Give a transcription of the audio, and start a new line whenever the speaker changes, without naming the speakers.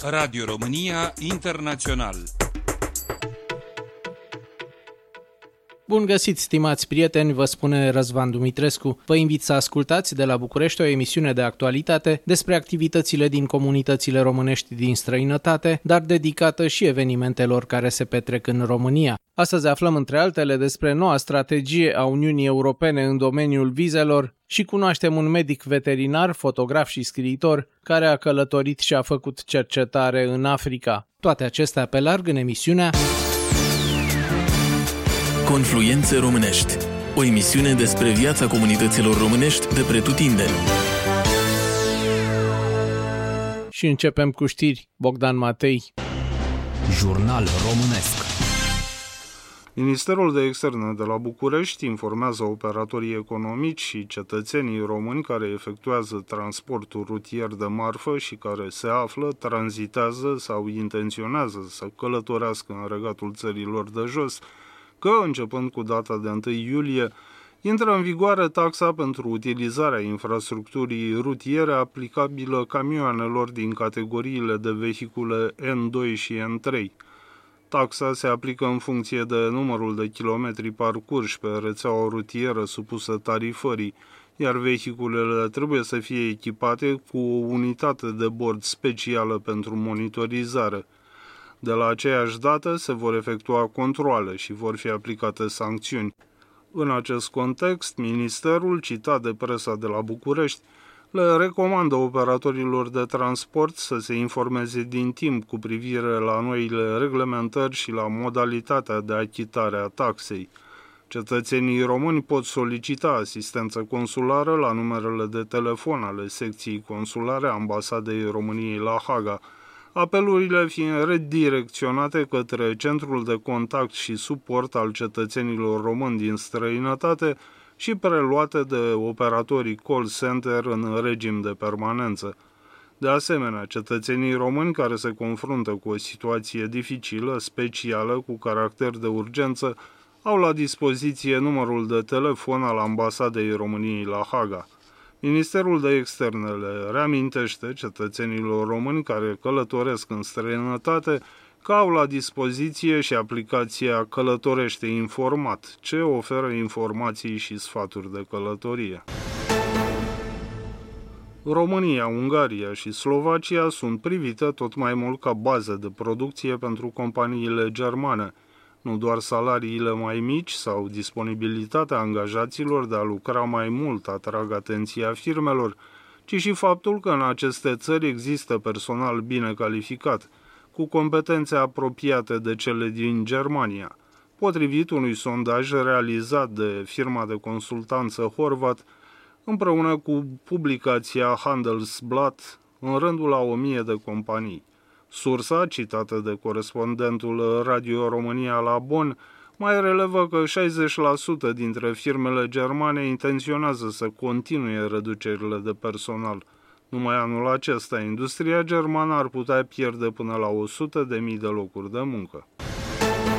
Radio România Internațional.
Bun găsit, stimați prieteni, vă spune Răzvan Dumitrescu. Vă invit să ascultați de la București o emisiune de actualitate despre activitățile din comunitățile românești din străinătate, dar dedicată și evenimentelor care se petrec în România. Astăzi aflăm între altele despre noua strategie a Uniunii Europene în domeniul vizelor și cunoaștem un medic veterinar, fotograf și scriitor care a călătorit și a făcut cercetare în Africa. Toate acestea pe larg în emisiunea
Confluențe românești, o emisiune despre viața comunităților românești de pretutindeni.
Și începem cu știri. Bogdan Matei.
Jurnal românesc.
Ministerul de Externe de la București informează operatorii economici și cetățenii români care efectuează transportul rutier de marfă și care se află, tranzitează sau intenționează să călătorească în regatul țărilor de jos, că, începând cu data de 1 iulie, intră în vigoare taxa pentru utilizarea infrastructurii rutiere aplicabilă camioanelor din categoriile de vehicule N2 și N3. Taxa se aplică în funcție de numărul de kilometri parcurși pe rețeaua rutieră supusă tarifării, iar vehiculele trebuie să fie echipate cu o unitate de bord specială pentru monitorizare. De la aceeași dată se vor efectua controale și vor fi aplicate sancțiuni. În acest context, Ministerul, citat de presa de la București, le recomandă operatorilor de transport să se informeze din timp cu privire la noile reglementări și la modalitatea de achitare a taxei. Cetățenii români pot solicita asistență consulară la numerele de telefon ale secției consulare a Ambasadei României la Haga, apelurile fiind redirecționate către Centrul de Contact și Suport al cetățenilor români din străinătate și preluate de operatorii call center în regim de permanență. De asemenea, cetățenii români care se confruntă cu o situație dificilă, specială, cu caracter de urgență, au la dispoziție numărul de telefon al Ambasadei României la Haga. Ministerul de Externe le reamintește cetățenilor români care călătoresc în străinătate că au la dispoziție și aplicația Călătorește Informat, ce oferă informații și sfaturi de călătorie. România, Ungaria și Slovacia sunt privite tot mai mult ca bază de producție pentru companiile germane. Nu doar salariile mai mici sau disponibilitatea angajaților de a lucra mai mult atrag atenția firmelor, ci și faptul că în aceste țări există personal bine calificat, cu competențe apropiate de cele din Germania. Potrivit unui sondaj realizat de firma de consultanță Horvat, împreună cu publicația Handelsblatt, în rândul a 1000 de companii. Sursa, citată de corespondentul Radio România la Bonn, mai relevă că 60% dintre firmele germane intenționează să continue reducerile de personal. Numai anul acesta, industria germană ar putea pierde până la 100.000 de locuri de muncă.